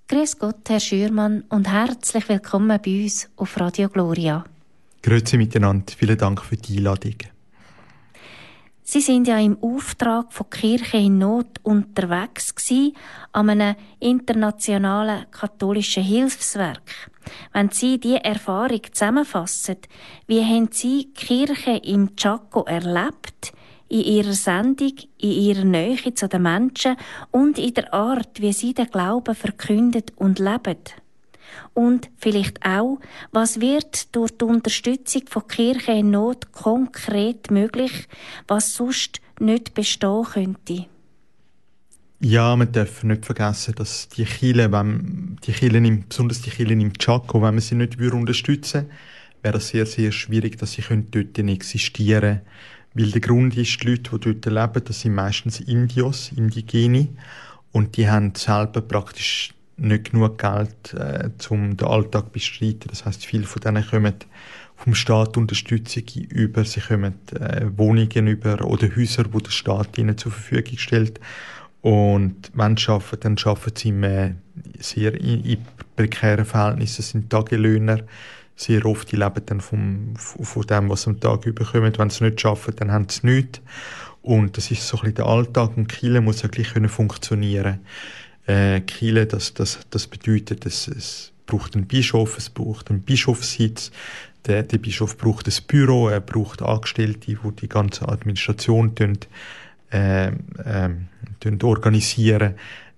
Grüß Gott, Herr Schürmann, und herzlich willkommen bei uns auf Radio Gloria. Grüezi miteinander, vielen Dank für die Einladung. Sie sind ja im Auftrag von Kirche in Not unterwegs gewesen, an einem internationalen katholischen Hilfswerk. Wenn Sie diese Erfahrung zusammenfassen, wie haben Sie die Kirche im Chaco erlebt, in Ihrer Sendung, in Ihrer Nähe zu den Menschen und in der Art, wie Sie den Glauben verkünden und leben? Und vielleicht auch, was wird durch die Unterstützung von Kirche in Not konkret möglich, was sonst nicht bestehen könnte? Ja, man darf nicht vergessen, dass die Kirchen, besonders die Kirchen im Chaco, wenn man sie nicht unterstützen würde, wäre es sehr, sehr schwierig, dass sie dort existieren können. Weil der Grund ist, die Leute, die dort leben, das sind meistens Indigene, und die haben selber praktisch nicht genug Geld, um den Alltag zu bestreiten. Das heisst, viele von denen kommen vom Staat Unterstützung über, sie kommen Wohnungen über oder Häuser, die der Staat ihnen zur Verfügung stellt. Und wenn sie arbeiten, dann arbeiten sie sehr in prekären Verhältnissen, das sind Tagelöhner. Sehr oft, die leben dann von dem, was sie am Tag bekommen. Wenn sie nicht arbeiten, dann haben sie nichts. Und das ist so ein bisschen der Alltag, und Kirche muss ja gleich funktionieren. Kirche, das bedeutet, es braucht einen Bischof, es braucht einen Bischofssitz, der Bischof braucht ein Büro, er braucht Angestellte, die die ganze Administration organisieren,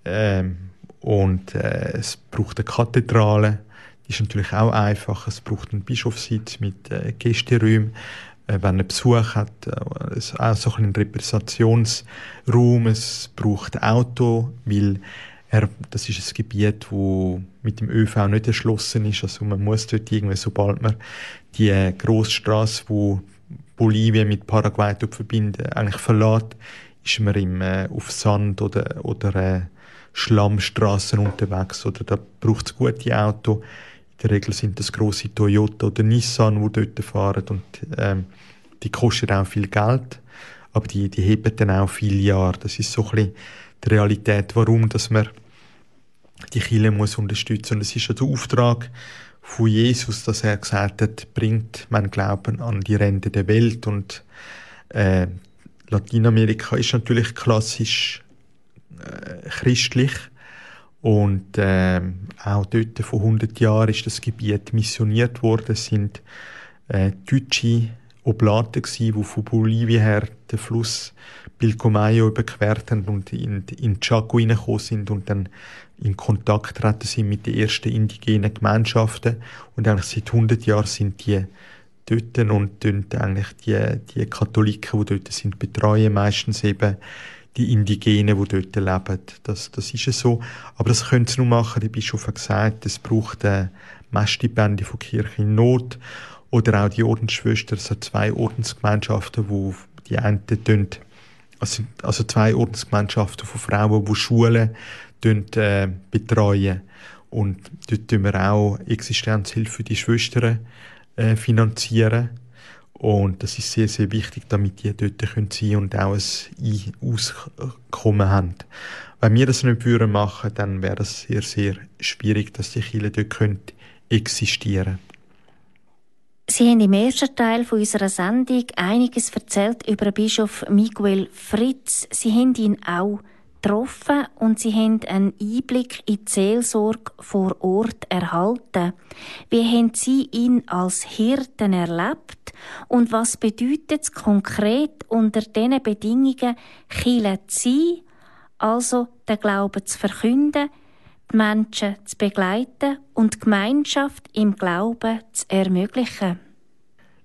und es braucht eine Kathedrale, die ist natürlich auch einfach, es braucht einen Bischofssitz mit Gästeräumen, wenn er Besuch hat, auch so einen Repräsentationsraum, es braucht Auto, weil das ist ein Gebiet, das mit dem ÖV nicht erschlossen ist. Also man muss dort irgendwie, sobald man die Grossstrasse, die Bolivien mit Paraguay verbindet, eigentlich verlässt, ist man auf Sand oder Schlammstrassen unterwegs. Oder da braucht es gute Autos. In der Regel sind das grosse Toyota oder Nissan, die dort fahren. Und die kosten auch viel Geld. Aber die heben dann auch viele Jahre. Das ist so ein bisschen die Realität, warum dass man die Kirche muss unterstützen. Und es ist ja der Auftrag von Jesus, dass er gesagt hat, bringt mein Glauben an die Ränder der Welt. Und Lateinamerika ist natürlich klassisch christlich. Und auch dort vor 100 Jahren ist das Gebiet missioniert worden. Es sind deutsche Oblaten gsi, die von Bolivien her den Fluss Pilcomayo überquert haben und in Chaco hineingekommen sind und dann in Kontakt treten sind mit den ersten indigenen Gemeinschaften. Und eigentlich seit 100 Jahren sind die dort und eigentlich die Katholiken, die dort sind, betreuen meistens eben die Indigenen, die dort leben. Das ist ja so. Aber das können sie nur machen. Der Bischof hat gesagt, es braucht Messstipendien von Kirche in Not. Oder auch die Ordensschwestern, es hat 2 Ordensgemeinschaften, wo die einen also 2 Ordensgemeinschaften von Frauen, die Schulen betreuen. Und dort tun wir auch Existenzhilfe für die Schwestern finanzieren. Und das ist sehr, sehr wichtig, damit die dort sein können und auch ein Auskommen haben. Wenn wir das nicht machen würden, dann wäre es sehr, sehr schwierig, dass die Kirche dort existieren können. Sie haben im ersten Teil unserer Sendung einiges erzählt über Bischof Miguel Fritz. Sie haben ihn auch getroffen und Sie haben einen Einblick in die Seelsorge vor Ort erhalten. Wie haben Sie ihn als Hirten erlebt und was bedeutet es konkret unter diesen Bedingungen, Kirche zu sein, also den Glauben zu verkünden, die Menschen zu begleiten und die Gemeinschaft im Glauben zu ermöglichen?